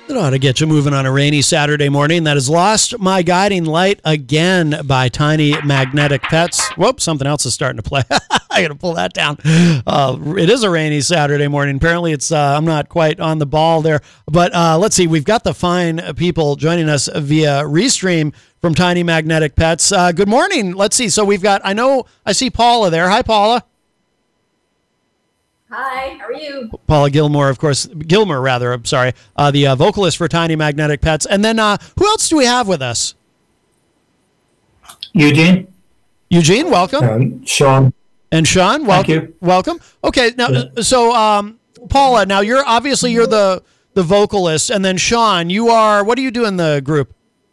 It ought to get you moving on a rainy Saturday morning. That is Lost My Guiding Light Again by Tiny Magnetic Pets. Whoop, something else is starting to play. I got to pull that down. It is a rainy Saturday morning. Apparently, it's I'm not quite on the ball there. But let's see. We've got the fine people joining us via Restream from Tiny Magnetic Pets. Good morning. Let's see. So we've got, I see Paula there. Hi, Paula. Hi, how are you? Paula Gilmore, of course. Gilmer, rather. I'm sorry. The vocalist for Tiny Magnetic Pets. And then who else do we have with us? Eugene. Eugene, welcome. Sean. And Sean, welcome. Thank you. Welcome. Okay, now, so Paula, now you're the vocalist, and then Sean, what do you do in the group?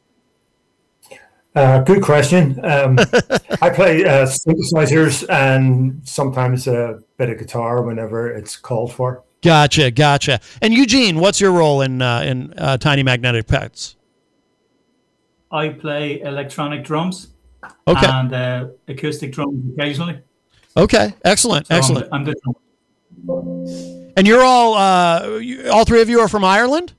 Good question. I play synthesizers and sometimes a bit of guitar whenever it's called for. Gotcha. And Eugene, what's your role in Tiny Magnetic Pets? I play electronic drums. Okay. And acoustic drums occasionally. Okay, excellent. I'm the drummer. And you're all three of you are from Ireland?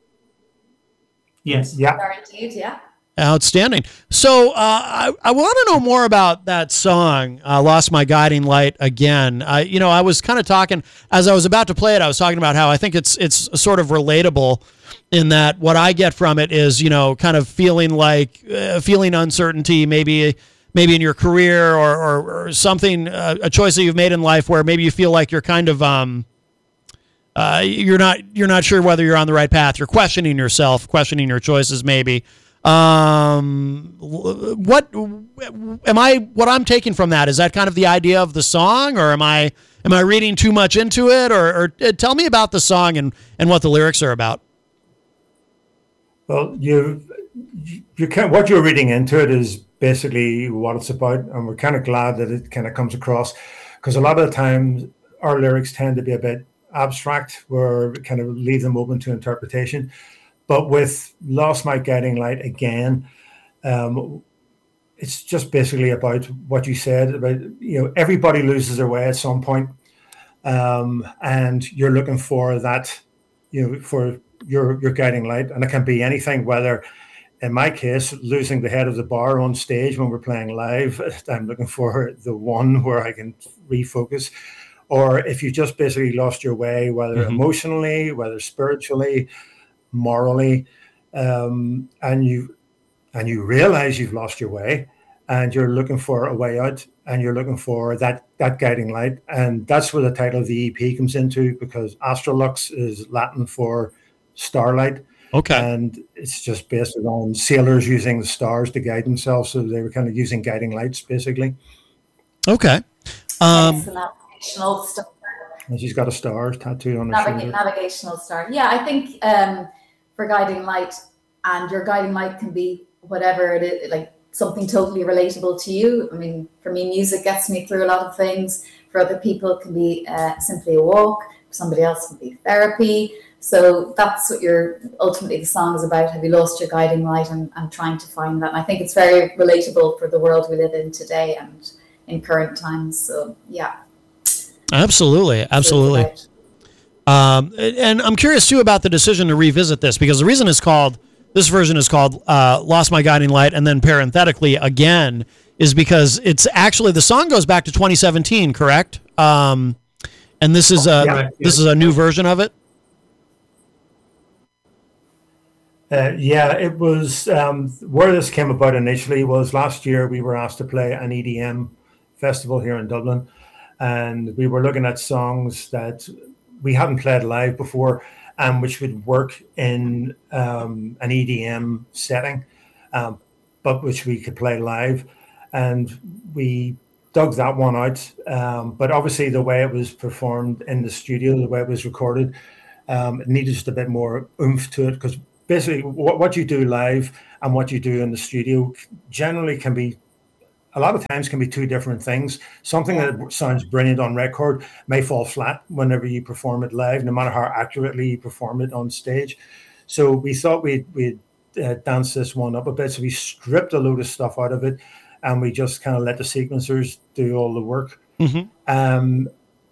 Yes. Yeah. Indeed, yeah. Outstanding. So I want to know more about that song, Lost My Guiding Light Again. I was kind of talking, as I was about to play it, I was talking about how I think it's sort of relatable in that what I get from it is, kind of feeling uncertainty, maybe in your career or something, a choice that you've made in life where maybe you feel like you're kind of, you're not sure whether you're on the right path. You're questioning yourself, questioning your choices, maybe. What I'm taking from that, is that kind of the idea of the song, or am I reading too much into it, or tell me about the song and what the lyrics are about? Well, what you're reading into it is basically what it's about, and we're kind of glad that it kind of comes across, because a lot of the times our lyrics tend to be a bit abstract, where we kind of leave them open to interpretation. But with Lost My Guiding Light Again, it's just basically about what you said about, everybody loses their way at some point, and you're looking for that, for your guiding light, and it can be anything. Whether, in my case, losing the head of the bar on stage when we're playing live, I'm looking for the one where I can refocus, or if you just basically lost your way, whether emotionally, whether spiritually, morally, and you realize you've lost your way, and you're looking for a way out, and you're looking for that guiding light. And that's where the title of the EP comes into, because Astrolux is Latin for starlight. Okay. And it's just based on sailors using the stars to guide themselves, so they were kind of using guiding lights, basically. Okay. It's the navigational stuff. And she's got a star tattooed on her shoulder. Navigational star. Yeah, I think for guiding light, and your guiding light can be whatever it is, like something totally relatable to you. I mean, for me, music gets me through a lot of things. For other people, it can be simply a walk. For somebody else, it can be therapy. So that's what ultimately the song is about. Have you lost your guiding light, and trying to find that? And I think it's very relatable for the world we live in today and in current times. So, yeah. Absolutely. And I'm curious too about the decision to revisit this, because the reason this version is called Lost My Guiding Light, and then parenthetically Again, is because it's actually, the song goes back to 2017, correct? And this is a new version of it. It was where this came about initially was last year. We were asked to play an EDM festival here in Dublin, and we were looking at songs that we hadn't played live before, and which would work in an EDM setting, but which we could play live. And we dug that one out. But obviously the way it was performed in the studio, the way it was recorded, it needed just a bit more oomph to it, because basically what you do live and what you do in the studio generally can be, a lot of times, can be two different things. Something that sounds brilliant on record may fall flat whenever you perform it live, no matter how accurately you perform it on stage. So we thought we'd dance this one up a bit. So we stripped a load of stuff out of it, and we just kind of let the sequencers do all the work.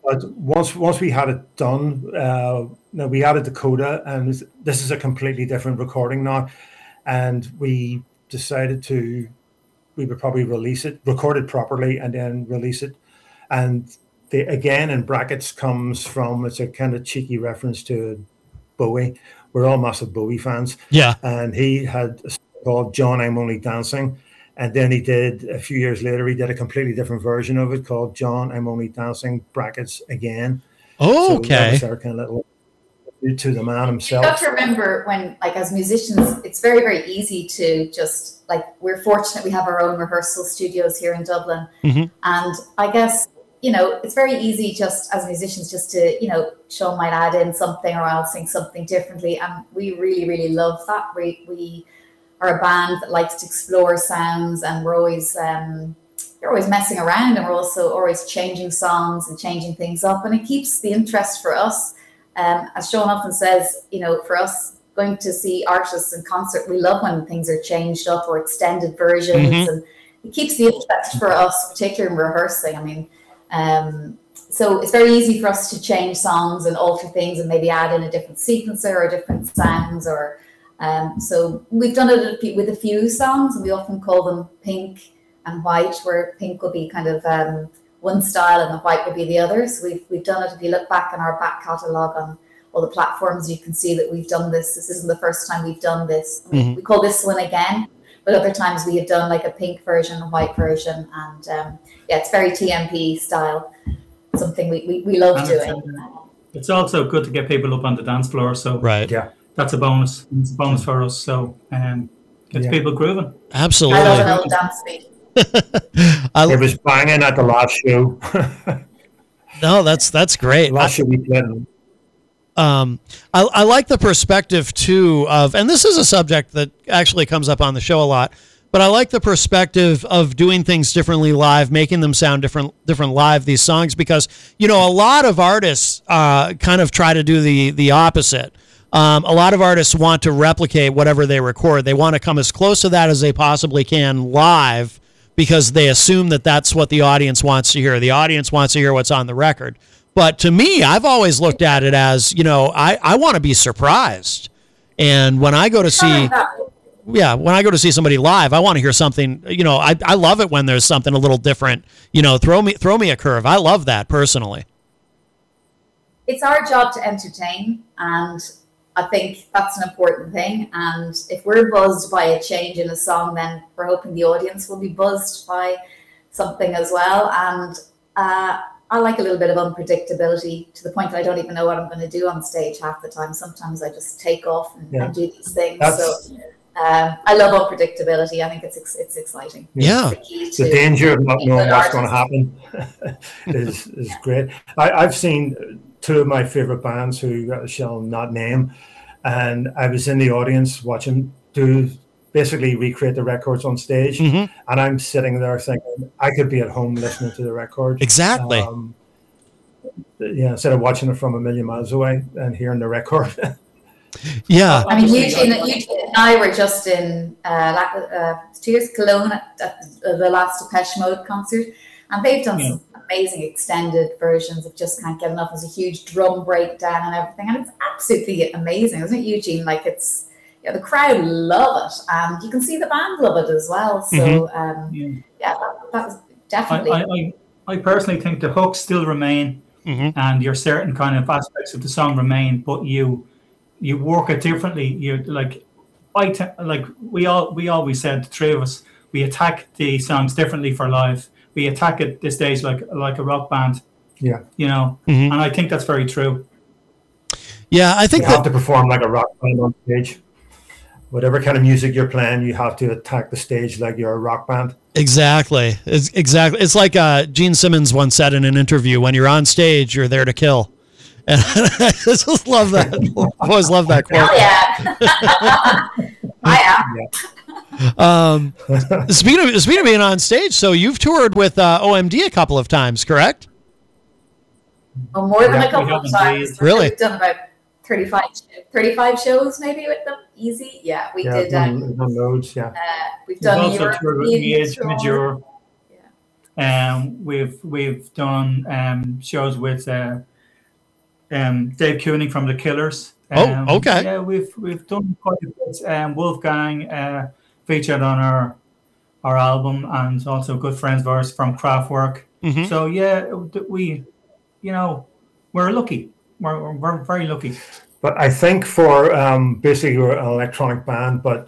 But once we had it done, now we added the coda, and this is a completely different recording now. And we decided we would probably release it, record it properly, and then release it. And the again in brackets comes from, it's a kind of cheeky reference to Bowie. We're all massive Bowie fans. Yeah. And he had a song called John, I'm Only Dancing. And then he did, a few years later, he did a completely different version of it called John, I'm Only Dancing, brackets again. Oh, okay. So that was our kind of little to the man himself. You have to remember when, like, as musicians, it's very, very easy to just, like, we're fortunate we have our own rehearsal studios here in Dublin. Mm-hmm. And I guess, you know, it's very easy just as musicians just to, you know, Sean might add in something or I'll sing something differently. And we really, really love that. We are a band that likes to explore sounds, and we're always messing around, and we're also always changing songs and changing things up. And it keeps the interest for us. As Sean often says, you know, for us going to see artists in concert, we love when things are changed up or extended versions, Mm-hmm. and it keeps the interest for us, particularly in rehearsing. I mean, so it's very easy for us to change songs and alter things and maybe add in a different sequencer or different sounds. Or so we've done it with a few songs, and we often call them pink and white, where pink will be kind of one style and the white will be the other. So we've done it. If you look back on our back catalogue on all the platforms, you can see that we've done this. This isn't the first time we've done this. Mm-hmm. We call this one again, but other times we have done like a pink version, a white version, and yeah, it's very TMP style. Something we love And doing. it's also good to get people up on the dance floor. So Right. Yeah. that's a bonus. It's a bonus for us. So gets people grooving. Absolutely. I love an old dance beat. It was banging at the last show. No, that's great. Last show we played. I like the perspective too of, and this is a subject that actually comes up on the show a lot, but I like the perspective of doing things differently live, making them sound different live, these songs, because, you know, a lot of artists kind of try to do the opposite. A lot of artists want to replicate whatever they record. They want to come as close to that as they possibly can live, because they assume that that's what the audience wants to hear. The audience wants to hear what's on the record. But to me, I've always looked at it as, you know, I want to be surprised. And when I go to see, when I go to see somebody live, I want to hear something, you know, I love it when there's something a little different, you know, throw me a curve. I love that personally. It's our job to entertain, and I think that's an important thing. And if we're buzzed by a change in a song, then we're hoping the audience will be buzzed by something as well. And I like a little bit of unpredictability, to the point that I don't even know what I'm going to do on stage half the time. Sometimes I just take off and do these things. I love unpredictability. I think it's exciting. Yeah. The danger of not knowing what's going to happen is great. I've seen two of my favorite bands who I shall not name, and I was in the audience watching basically recreate the records on stage, and I'm sitting there thinking I could be at home listening to the record. Exactly. Instead of watching it from a million miles away and hearing the record. Yeah. I mean, Eugene and I were just in 2 years Cologne at the last Depeche Mode concert, and they've done some amazing extended versions of Just Can't Get Enough. There's a huge drum breakdown and everything, and it's absolutely amazing, isn't it, Eugene? Like, it's, the crowd love it, and you can see the band love it as well. So that was definitely. I personally think the hooks still remain, and your certain kind of aspects of the song remain, but you work it differently. You we always said, the three of us, we attack the songs differently for live. We attack it this stage like a rock band. Yeah, you know, and I think that's very true. Yeah, I think you have to perform like a rock band on stage. Whatever kind of music you're playing, you have to attack the stage like you're a rock band. Exactly. It's like Gene Simmons once said in an interview, when you're on stage, you're there to kill. And I just love that. I always love that quote. Oh, yeah. I am. Speaking of being on stage, so you've toured with OMD a couple of times, correct? Well, more than a couple of times. Really? We've done about 35 shows maybe with them. Easy. Yeah, we did. We've done loads, we've done also toured with Mid-Euro. We've done shows with Dave Cooning from The Killers. Okay. Yeah, we've done quite a bit. Wolfgang featured on our album, and also good friends of ours from Kraftwerk. Mm-hmm. So yeah, we're lucky. We're very lucky. But I think for basically we're an electronic band, but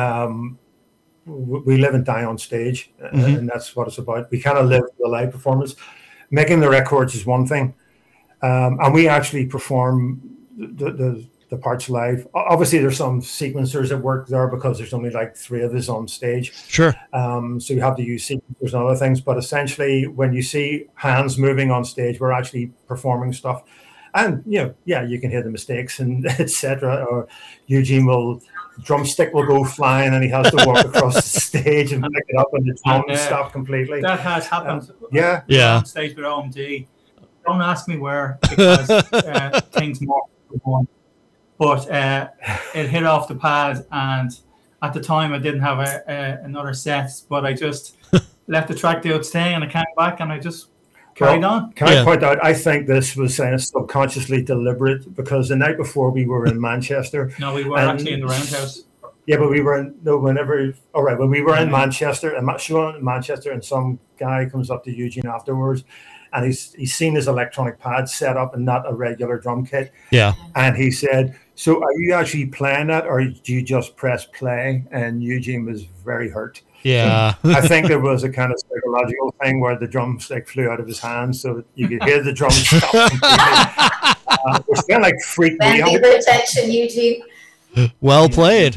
we live and die on stage, and that's what it's about. We kind of live the live performance. Making the records is one thing, and we actually perform the parts live. Obviously, there's some sequencers that work there because there's only like 3 of us on stage. Sure. So you have to use sequencers and other things. But essentially, when you see hands moving on stage, we're actually performing stuff. And you can hear the mistakes and etc. Or Eugene drumstick will go flying, and he has to walk across the stage and pick it up, and the drum will stop completely. That has happened. Yeah. On stage with OMD. Don't ask me where, because things more on. But it hit off the pad, and at the time I didn't have another set, but I just let the track do its thing, and I came back and I just carried on. Can I point out, I think this was subconsciously deliberate, because the night before we were in Manchester. No, we were actually in the Roundhouse. Yeah, but we were in Manchester, and some guy comes up to Eugene afterwards, and he's seen his electronic pad set up and not a regular drum kit. Yeah. And he said, "So are you actually playing that, or do you just press play?" And Eugene was very hurt. Yeah. I think there was a kind of psychological thing where the drumstick flew out of his hands, so that you could hear the drums stop completely. It was kind of like freaked me out. Thank you for attention, Eugene. Well played.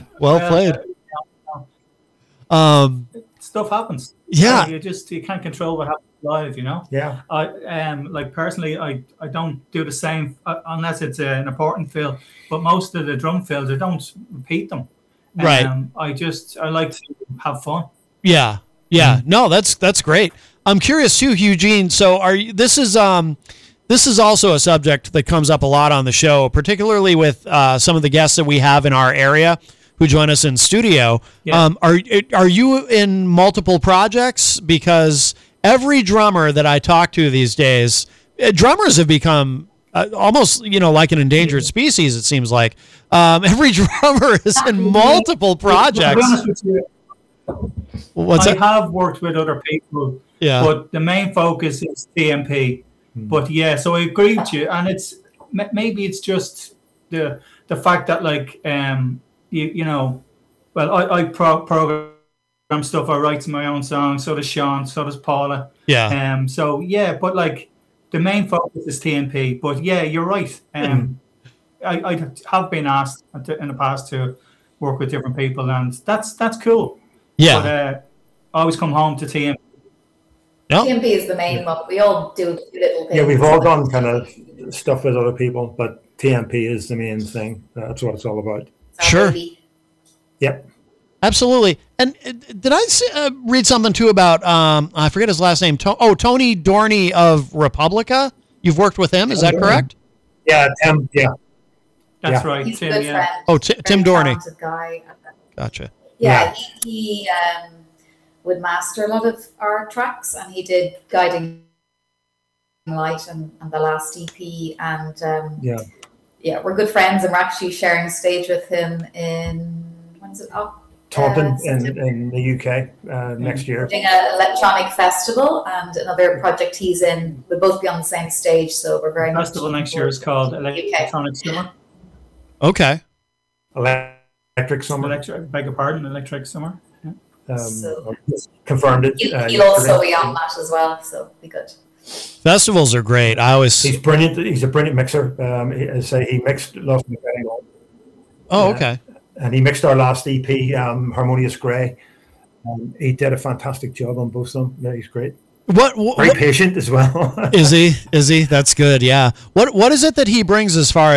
Stuff happens. Yeah. You can't control what happens live, Yeah. Like personally, I don't do the same unless it's an important fill, but most of the drum fills I don't repeat them. Right. I like to have fun. Yeah. No, that's great. I'm curious too, Eugene. So this is also a subject that comes up a lot on the show, particularly with some of the guests that we have in our area who join us in studio. Yeah. Are you in multiple projects? Because every drummer that I talk to these days, drummers have become almost, like an endangered species, it seems like. Every drummer is in multiple projects. I have worked with other people, but the main focus is TMP. But so I agree with you, and maybe it's just the fact that I program stuff. I write my own songs. So does Sean. So does Paula. Yeah. But the main focus is TMP. But you're right. I have been asked in the past to work with different people, and that's cool. Yeah. But I always come home to TMP. Yep. TMP is the main one. We all do little things. Yeah, we've all done kind of stuff with other people, but TMP is the main thing. That's what it's all about. Sure. Yep. Absolutely. And did I read something too about, I forget his last name, Tony Dorney of Republica? You've worked with him, is that correct? Yeah, Tim, yeah. That's right, He's Tim, a good friend. Oh, Tim Dorney. Guy. Gotcha. Yeah. He would master a lot of our tracks, and he did Guiding Light and the last EP, and we're good friends, and we're actually sharing a stage with him in Taunton in the UK next year. We're doing an electronic festival, and another project he's in. We'll both be on the same stage, so we're very. The festival next year is called Electronic Summer. Okay. Electric Summer. Beg your pardon, Electric Summer. Confirmed it. He'll also be on that as well, so be good. Festivals are great. He's brilliant. He's a brilliant mixer. He mixed Lost and Getting On. Oh, okay. And he mixed our last EP, Harmonious Grey. He did a fantastic job on both of them. Yeah, he's great. Very patient as well. Is he? That's good. Yeah. What is it that he brings as far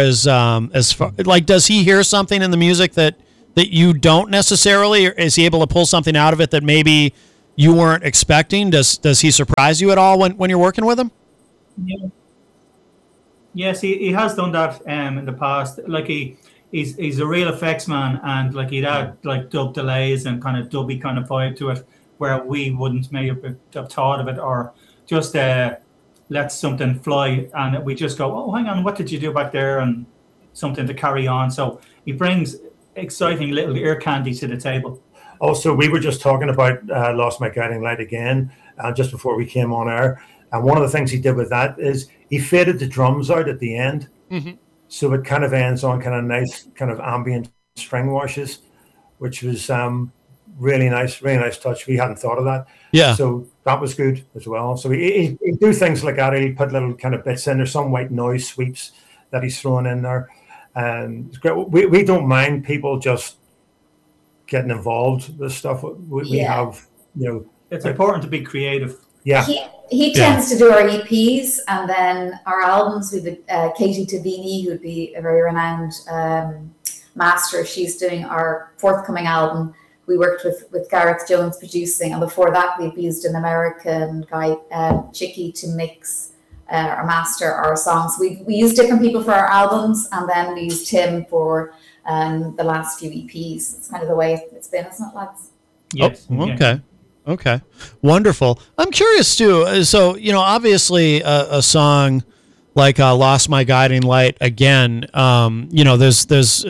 does he hear something in the music that you don't necessarily, or is he able to pull something out of it that maybe you weren't expecting? Does he surprise you at all when you're working with him? Yeah. Yes, he has done that in the past. He's a real effects man, and he'd add dub delays and kind of dubby kind of vibe to it. where we wouldn't maybe have thought of it, or just let something fly, and we just go, oh, hang on, what did you do back there? And something to carry on. So he brings exciting little ear candy to the table. Also, we were just talking about Lost My Guiding Light again, just before we came on air. And one of the things he did with that is he faded the drums out at the end. Mm-hmm. So it kind of ends on kind of nice, kind of ambient string washes, which was really nice touch. We hadn't thought of that. Yeah. So that was good as well. So he do things like that. He put little kind of bits in. There's some white noise sweeps that he's throwing in there. And it's great. We don't mind people just getting involved with stuff. We have, it's important to be creative. Yeah. He tends to do our EPs, and then our albums. We've Katie Tavini, who'd be a very renowned master. She's doing our forthcoming album. We worked with Gareth Jones producing, and before that we've used an American guy, Chicky, to mix or master our songs. We use different people for our albums, and then we used Tim for the last few EPs. It's kind of the way it's been, isn't it, lads? Yes. Oh, okay. Okay. Wonderful. I'm curious too. So, obviously a song like Lost My Guiding Light again, there's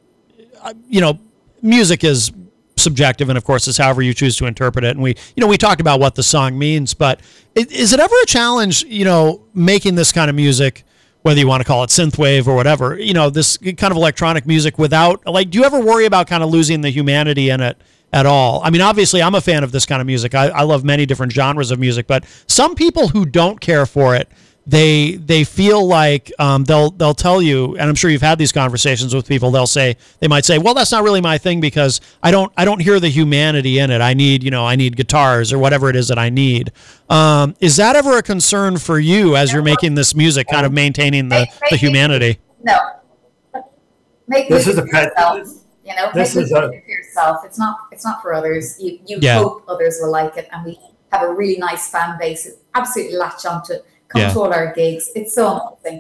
music is subjective, and of course it's however you choose to interpret it. And we talked about what the song means, but is it ever a challenge, making this kind of music, whether you want to call it synthwave or whatever, this kind of electronic music without, do you ever worry about kind of losing the humanity in it at all? I mean, obviously I'm a fan of this kind of music. I love many different genres of music, but some people who don't care for it, they feel like they'll tell you, and I'm sure you've had these conversations with people. They might say, well, that's not really my thing because I don't hear the humanity in it. I need guitars or whatever it is that I need. Is that ever a concern for you as you're making this music, kind of maintaining the humanity? No. This is a pet. This is for yourself. It's not for others. You hope others will like it, and we have a really nice fan base. Absolutely latch onto it. Come to all our gigs. It's so amazing.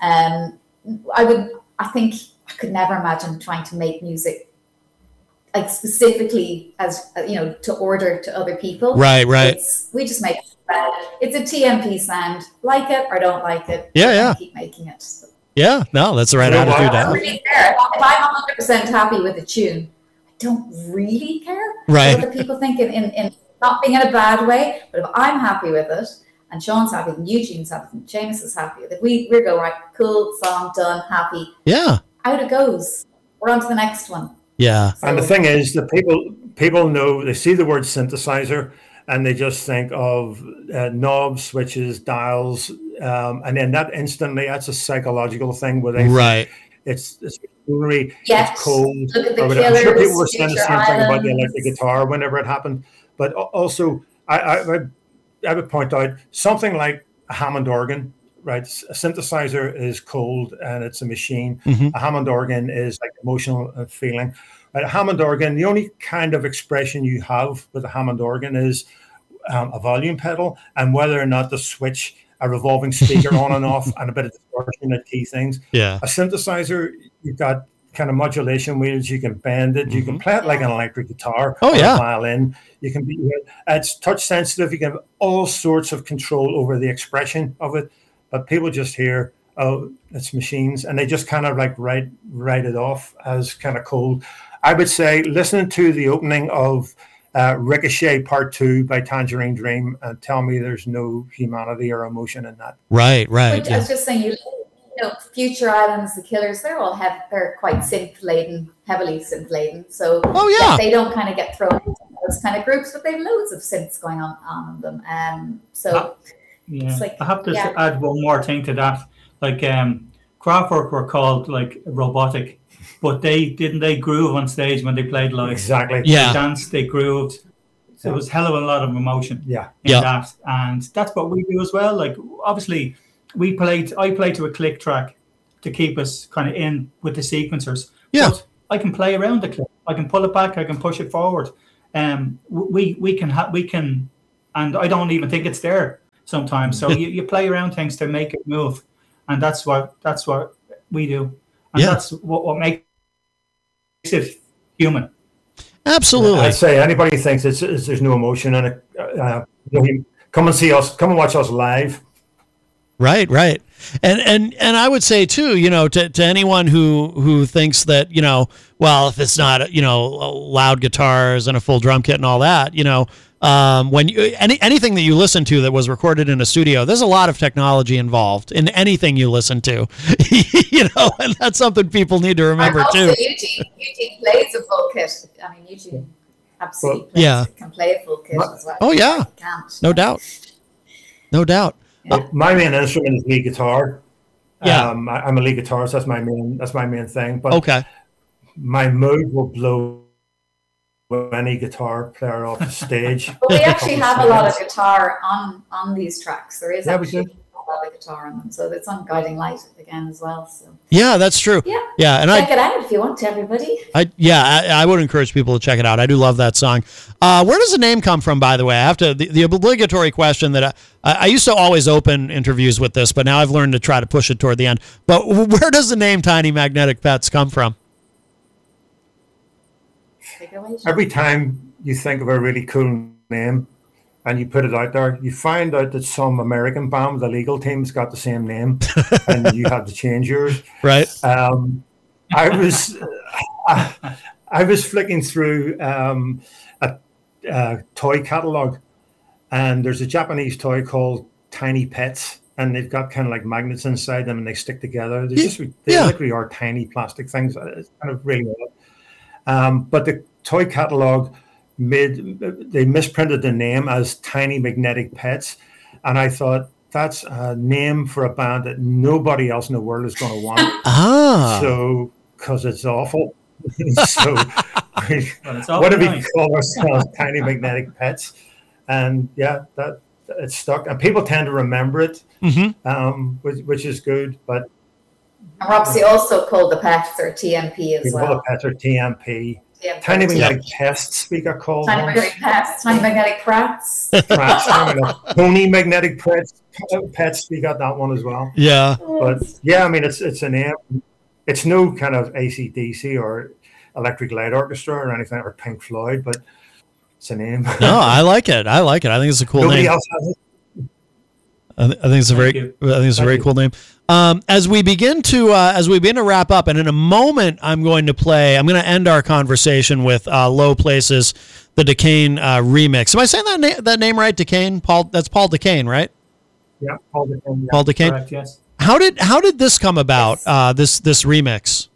I think I could never imagine trying to make music like specifically as to order to other people. Right. We just make it. It's a TMP sound. Like it or don't like it. Yeah. Keep making it. So. Yeah. No, that's the right attitude. I don't really care. If I'm 100% happy with a tune, I don't really care what the people think in not being in a bad way. But if I'm happy with it, and Sean's happy, and Eugene's happy, and James is happy, that we go, right, cool, song done, happy. Yeah. Out it goes. We're on to the next one. Yeah. So, and the thing is that people know, they see the word synthesizer and they just think of knobs, switches, dials, and then that's a psychological thing where they think it's jewelry, it's cold. Look at the Killers, I'm sure people were saying the same thing about the Islands. electric guitar whenever it happened. But also, I would point out something like a Hammond organ, right? A synthesizer is cold and it's a machine. Mm-hmm. A Hammond organ is like emotional feeling. Right? A Hammond organ, the only kind of expression you have with a Hammond organ is a volume pedal, and whether or not to switch a revolving speaker on and off and a bit of distortion at key things. Yeah. A synthesizer, you've got kind of modulation wheels, you can bend it, you can play it like an electric guitar or a violin. You can it's touch sensitive, you can have all sorts of control over the expression of it, but people just hear, oh, it's machines, and they just kind of like write it off as kind of cold. I would say listening to the opening of Ricochet Part 2 by Tangerine Dream and tell me there's no humanity or emotion in that. Right. I was just saying, Future Islands, the Killers, they're quite heavily synth laden. So they don't kind of get thrown into those kind of groups, but they have loads of synths going on in them. It's like, I have to add one more thing to that. Like Kraftwerk were called like robotic, but they groove on stage when they played live. Exactly. They danced, they grooved. So it was hell of a lot of emotion in that, and that's what we do as well. Like obviously. I played to a click track to keep us kind of in with the sequencers. Yeah. But I can play around the click. I can pull it back. I can push it forward. We can, and I don't even think it's there sometimes. So you play around things to make it move, and that's what we do, and that's what makes it human. Absolutely. I'd say anybody thinks there's no emotion in it, come and see us, come and watch us live. Right. And I would say too, to anyone who thinks that, well, if it's not, loud guitars and a full drum kit and all that, when anything that you listen to that was recorded in a studio, there's a lot of technology involved in anything you listen to, and that's something people need to remember too. Eugene plays a full kit. I mean, Eugene absolutely can play a full kit as well. Oh yeah, no doubt. Yeah. My main instrument is lead guitar. Yeah, I'm a lead guitarist. That's my main thing. But okay, my mood will blow any guitar player off the stage. But we actually have a lot of guitar on these tracks. There is actually a lot of guitar on them, so it's on Guiding Light again as well. So yeah, that's true. Yeah, and check it out if you want to, everybody. I would encourage people to check it out. I do love that song. Where does the name come from, by the way? I have to the obligatory question that I used to always open interviews with this, but now I've learned to try to push it toward the end. But where does the name Tiny Magnetic Pets come from? Every time you think of a really cool name and you put it out there, you find out that some American band, the legal team's got the same name, and you have to change yours. Right. I was flicking through a toy catalog, and there's a Japanese toy called Tiny Pets, and they've got kind of like magnets inside them, and they stick together. They literally are tiny plastic things. It's kind of really odd. But the toy catalog they misprinted the name as Tiny Magnetic Pets, and I thought that's a name for a band that nobody else in the world is going to want. So because it's awful. So what if we call ourselves Tiny Magnetic Pets? And that it's stuck, and people tend to remember it, which is good. But and Robsy also called the pets or TMP as well. Call the pets or TMP. Tiny Magnetic Pests, we got called. Tiny Magnetic Pests, Tiny Magnetic Prats. Pony Magnetic Pets, we got that one as well. Yeah. But I mean, it's a name. It's no kind of AC/DC or Electric Light Orchestra or anything, or Pink Floyd, but it's a name. No, I like it. I think it's a cool Nobody name. Else has it. I think it's a very cool name. As we begin to wrap up, and in a moment, I'm going to end our conversation with Low Places, the Decane remix. Am I saying that name right? Decane, Paul. That's Paul Decane, right? Yeah, Paul Decane. Yeah. Paul Decane. Correct, yes. How did this come about? This remix.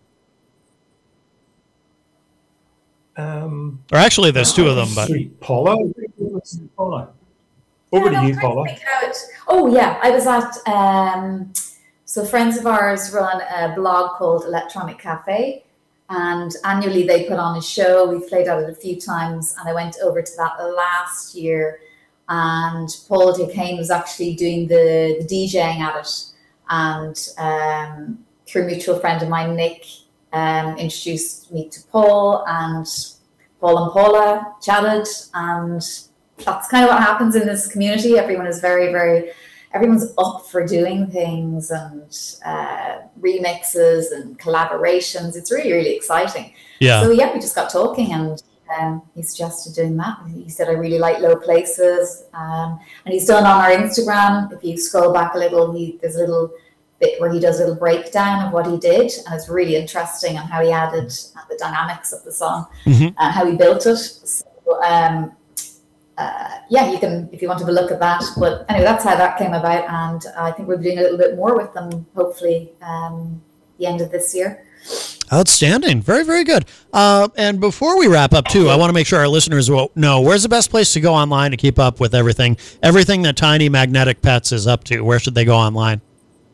Or actually, there's two of them, but Paula. Over to you, Paula. I was at so friends of ours run a blog called Electronic Cafe, and annually they put on a show. We've played at it a few times, and I went over to that last year, and Paul Decane was actually doing the DJing at it, and through a mutual friend of mine, Nick, introduced me to Paul, and Paul and Paula chatted, and that's kind of what happens in this community. Everyone is everyone's up for doing things and remixes and collaborations. It's really, really exciting. Yeah. So we just got talking, and he suggested doing that. He said, I really like Low Places. And he's done on our Instagram. If you scroll back a little, there's a little bit where he does a little breakdown of what he did. And it's really interesting on how he added the dynamics of the song and how he built it. So, you can, if you want to have a look at that. But anyway, that's how that came about, and I think we're doing a little bit more with them, hopefully, the end of this year. Outstanding. Very, very good. And before we wrap up, too, I want to make sure our listeners will know, where's the best place to go online to keep up with everything that Tiny Magnetic Pets is up to? Where should they go online?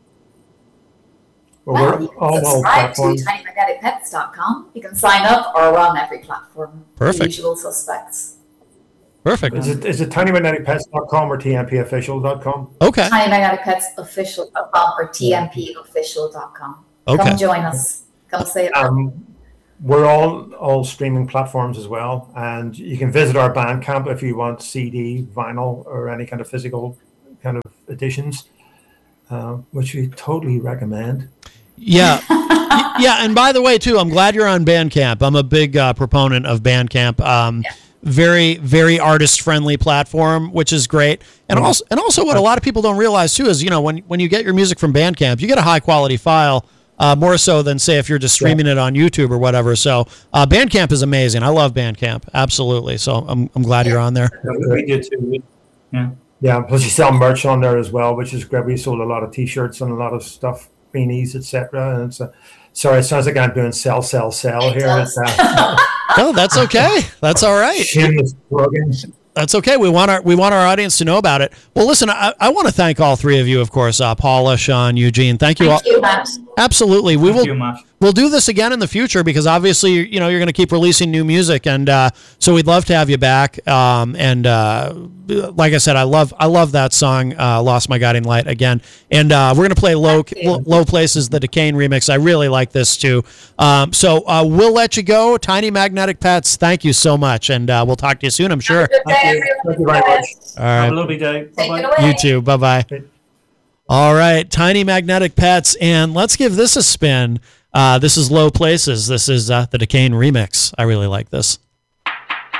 Well, you can subscribe to tinymagneticpets.com. You can sign up, or we're on every platform. Perfect. The usual suspects. Perfect. Is it tinymagneticpets.com or tmpofficial.com? Okay. tinymagneticpetsofficial.com or tmpofficial.com. Okay. Come join us. Come say it. We're all streaming platforms as well, and you can visit our Bandcamp if you want CD, vinyl, or any kind of physical kind of editions, which we totally recommend. Yeah. Yeah, and by the way, too, I'm glad you're on Bandcamp. I'm a big proponent of Bandcamp. Very, very artist-friendly platform, which is great. And also, what a lot of people don't realize too is, when you get your music from Bandcamp, you get a high-quality file, more so than say if you're just streaming it on YouTube or whatever. So Bandcamp is amazing. I love Bandcamp, absolutely. So I'm glad you're on there. We do too. Yeah. Yeah, plus you sell merch on there as well, which is great. We sold a lot of T-shirts and a lot of stuff, beanies, etc. And sorry, it sounds like I'm doing sell here. No, that's okay. That's all right. Shameless plugging. That's okay. We want our audience to know about it. Well, listen, I want to thank all three of you, of course, Paula, Sean, Eugene. Thank you all. Thank you, Matt. Absolutely. Thank you, Matt. We'll do this again in the future because obviously, you're going to keep releasing new music, and so we'd love to have you back. And like I said, I love that song, "Lost My Guiding Light" again. And we're going to play "Low Places," the Decane remix. I really like this too. So we'll let you go, Tiny Magnetic Pets. Thank you so much, and we'll talk to you soon, I'm sure. Thank you very much. All right. Have a lovely day. Bye-bye. You too. Bye bye. All right, Tiny Magnetic Pets, and let's give this a spin. This is Low Places. This is the Decane remix. I really like this.